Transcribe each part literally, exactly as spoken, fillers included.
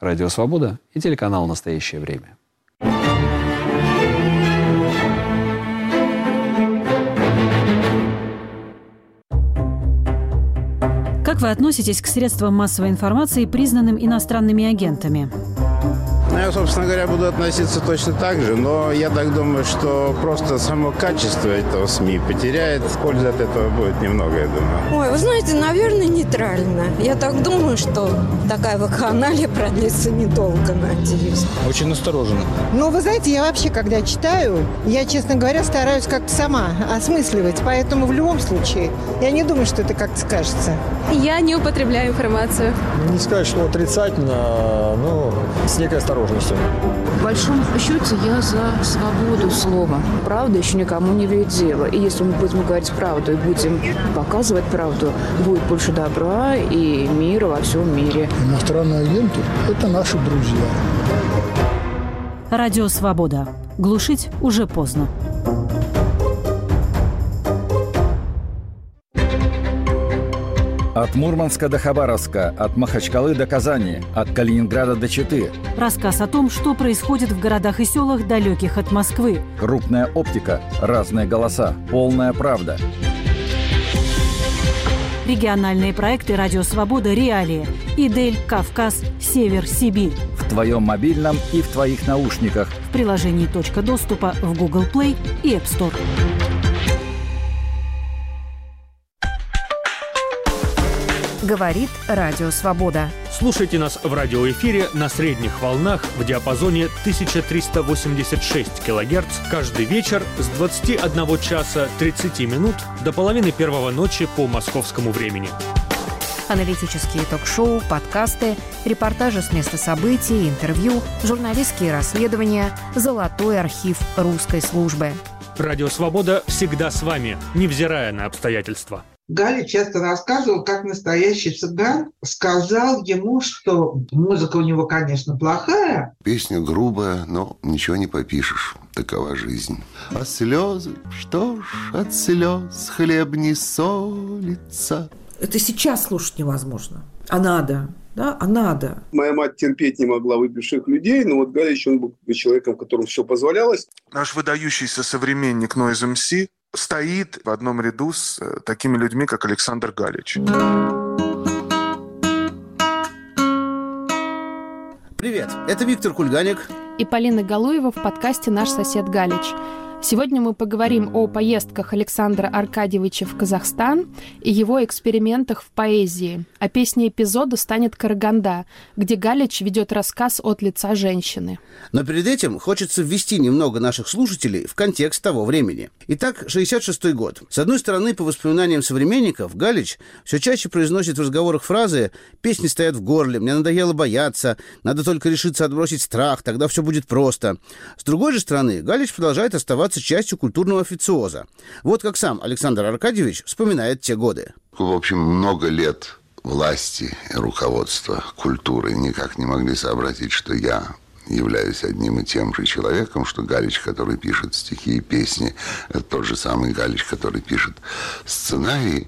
Радио «Свобода» и телеканал «Настоящее время». Как вы относитесь к средствам массовой информации, признанным иностранными агентами? Я, собственно говоря, буду относиться точно так же, но я так думаю, что просто само качество этого СМИ потеряет. Пользы от этого будет немного, я думаю. Ой, вы знаете, наверное, нейтрально. Я так думаю, что такая вакханалия продлится недолго, надеюсь. Очень настороженно. Ну, вы знаете, я вообще, когда читаю, я, честно говоря, стараюсь как-то сама осмысливать. Поэтому в любом случае, я не думаю, что это как-то скажется. Я не употребляю информацию. Не сказать, что отрицательно, но с некой осторожностью. В большом счете я за свободу слова. Правда еще никому не имеет дела. И если мы будем говорить правду и будем показывать правду, будет больше добра и мира во всем мире. Иностранные агенты – это наши друзья. Радио «Свобода». Глушить уже поздно. От Мурманска до Хабаровска, от Махачкалы до Казани, от Калининграда до Читы. Рассказ о том, что происходит в городах и селах, далеких от Москвы. Крупная оптика, разные голоса, полная правда. Региональные проекты «Радио Свобода», «Реалии», «Идель», «Кавказ», «Север», «Сибирь». В твоем мобильном и в твоих наушниках. В приложении «Точка доступа» в Google Play и App Store. Говорит Радио Свобода. Слушайте нас в радиоэфире на средних волнах в диапазоне тысяча триста восемьдесят шесть килогерц каждый вечер с двадцати одного часа тридцати минут до половины первого ночи по московскому времени. Аналитические ток-шоу, подкасты, репортажи с места событий, интервью, журналистские расследования, золотой архив русской службы. Радио «Свобода» всегда с вами, невзирая на обстоятельства. Галя часто рассказывал, как настоящий цыган сказал ему, что музыка у него, конечно, плохая. Песня грубая, но ничего не попишешь. Такова жизнь. А слезы, что ж, от слез хлеб не солится. Это сейчас слушать невозможно. А надо. Да, а надо. Моя мать терпеть не могла выпивших людей, но вот Галич, он был человеком, которому все позволялось. Наш выдающийся современник Noise эм си стоит в одном ряду с такими людьми, как Александр Галич. Привет, это Виктор Кульганик и Полина Галуева в подкасте «Наш сосед Галич». Сегодня мы поговорим о поездках Александра Аркадьевича в Казахстан и его экспериментах в поэзии. А песней эпизода станет «Караганда», где Галич ведет рассказ от лица женщины. Но перед этим хочется ввести немного наших слушателей в контекст того времени. Итак, шестьдесят шестой год. С одной стороны, по воспоминаниям современников, Галич все чаще произносит в разговорах фразы «песни стоят в горле, мне надоело бояться, надо только решиться отбросить страх, тогда все будет просто». С другой же стороны, Галич продолжает оставаться частью культурного официоза. Вот как сам Александр Аркадьевич вспоминает те годы. В общем, много лет власти и руководства культуры никак не могли сообразить, что я являюсь одним и тем же человеком, что Галич, который пишет стихи и песни, это тот же самый Галич, который пишет сценарии.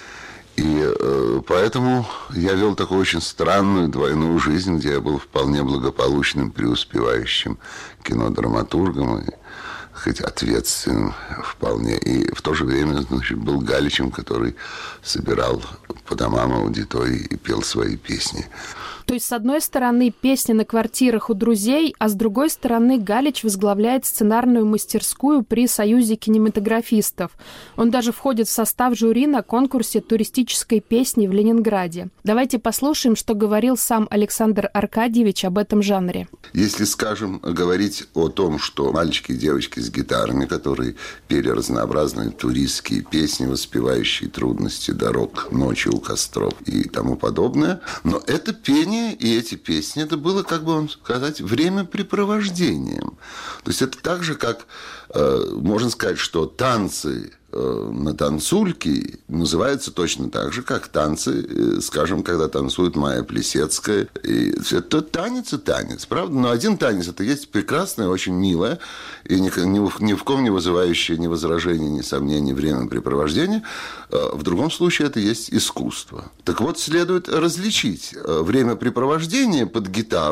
И э, поэтому я вел такую очень странную двойную жизнь, где я был вполне благополучным, преуспевающим кинодраматургом и хоть ответственным вполне, и в то же время, значит, был Галичем, который собирал по домам аудитории и пел свои песни. То есть, с одной стороны, песни на квартирах у друзей, а с другой стороны, Галич возглавляет сценарную мастерскую при Союзе кинематографистов. Он даже входит в состав жюри на конкурсе туристической песни в Ленинграде. Давайте послушаем, что говорил сам Александр Аркадьевич об этом жанре. Если, скажем, говорить о том, что мальчики и девочки с гитарами, которые пели разнообразные туристские песни, воспевающие трудности дорог, ночи у костров и тому подобное, но это пение и эти песни, это было, как бы вам сказать, времяпрепровождением. То есть это так же, как, э, можно сказать, что танцы э, на танцульке называются точно так же, как танцы, э, скажем, когда танцует Майя Плисецкая. И это танец и танец, правда? Но один танец это есть прекрасное, очень милое, и ни, ни, ни в ком не вызывающее ни возражений, ни сомнений времяпрепровождение. Э, в другом случае это есть искусство. Так вот, следует различить времяпрепровождение под гитару